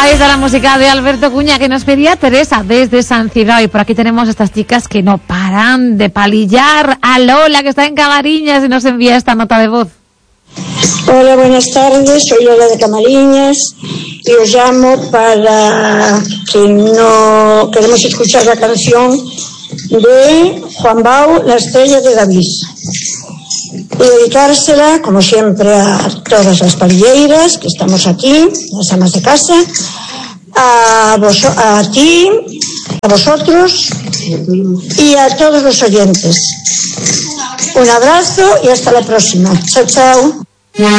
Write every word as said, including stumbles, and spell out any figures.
Ahí está la música de Alberto Cuña que nos pedía Teresa desde San Cibrao. Y por aquí tenemos estas chicas que no paran de palillar. A Lola, que está en Camariñas y nos envía esta nota de voz. Hola, buenas tardes, soy Lola de Camariñas y os llamo para que no queremos escuchar la canción de Juan Bau, La estrella de David, y dedicársela, como siempre, a todas las palilleras que estamos aquí, las amas de casa, a, vos, a ti, a vosotros y a todos los oyentes. Un abrazo y hasta la próxima. Chao, chao.